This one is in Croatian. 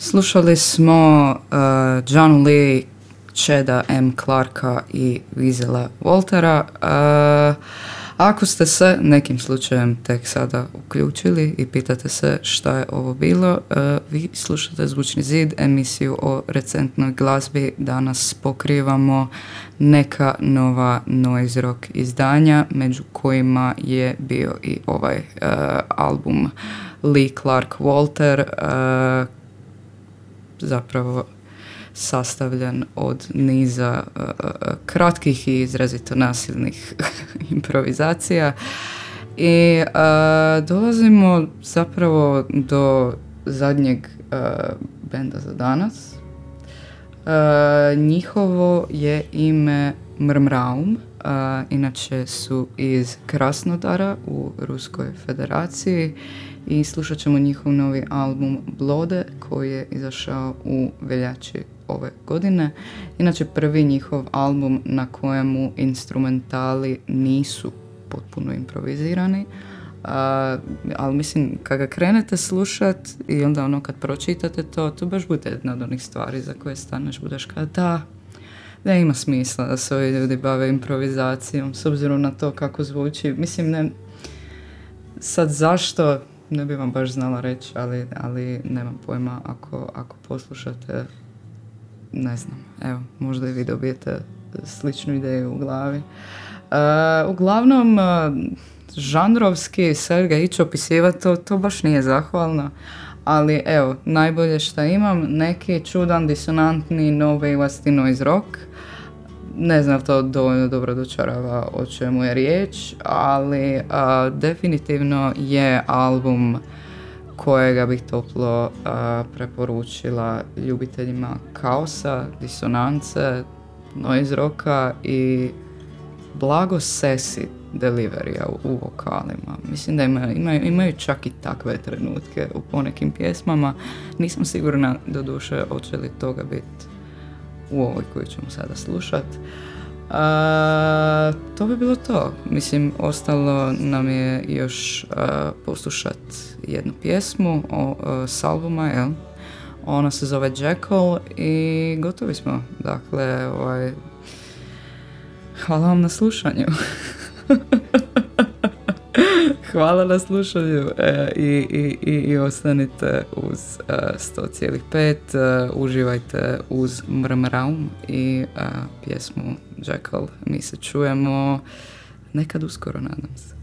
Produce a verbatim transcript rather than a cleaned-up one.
Slušali smo uh, John Lee, Cheda M. Clarka i Weasela Waltera. Uh, ako ste se nekim slučajem tek sada uključili i pitate se šta je ovo bilo, uh, vi slušate Zvučni zid, emisiju o recentnoj glazbi. Danas pokrivamo neka nova noise rock izdanja, među kojima je bio i ovaj uh, album Lee Clark Walter, uh, zapravo sastavljen od niza uh, kratkih i izrazito nasilnih improvizacija. I uh, dolazimo zapravo do zadnjeg uh, benda za danas. Uh, njihovo je ime Mrmraum, uh, inače su iz Krasnodara u Ruskoj federaciji i slušat ćemo njihov novi album Blode koji je izašao u veljači ove godine. Inače prvi njihov album na kojemu instrumentali nisu potpuno improvizirani, uh, ali mislim kad ga krenete slušat i onda ono kad pročitate to, to baš bude jedna od onih stvari za koje staneš, budeš kada da, da ima smisla da se ovi ljudi bave improvizacijom s obzirom na to kako zvuči. Mislim, ne, sad zašto ne bi vam baš znala reći, ali, ali nemam pojma. Ako, ako poslušate, ne znam, evo, možda i vi dobijete sličnu ideju u glavi. Uh, uglavnom, uh, žanrovski sad ga ići opisivati, to, to baš nije zahvalno, ali evo, najbolje što imam, neki čudan, disonantni, novi vasti noise rock. Ne znam to dovoljno dobro dočarava o čemu je riječ, ali uh, definitivno je album kojega bih toplo uh, preporučila ljubiteljima kaosa, disonance, noise rocka i blago sesi deliverija u, u vokalima. Mislim da ima, imaju, imaju čak i takve trenutke u ponekim pjesmama. Nisam sigurna doduše hoće li toga biti u ovoj koju ćemo sada slušat. Uh, to bi bilo to. Mislim, ostalo nam je još uh, poslušat jednu pjesmu o, uh, s albuma, jel? Ona se zove Jekyll i gotovi smo. Dakle, ovaj, hvala vam na slušanju. Hvala na slušanju e, i, i, i, i ostanite uz uh, sto zarez pet. Uh, uživajte uz Mrmraum i uh, pjesmu Jekyll. Mi se čujemo nekad uskoro, nadam se.